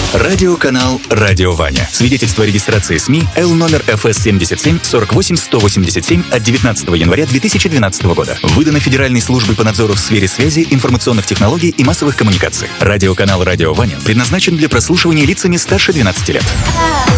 Радиоканал «Радио Ваня». Свидетельство о регистрации СМИ Л номер ФС 77 48 187 от 19 января 2012 года. Выдано Федеральной службой по надзору в сфере связи, информационных технологий и массовых коммуникаций. Радиоканал «Радио Ваня» предназначен для прослушивания лицами старше 12 лет.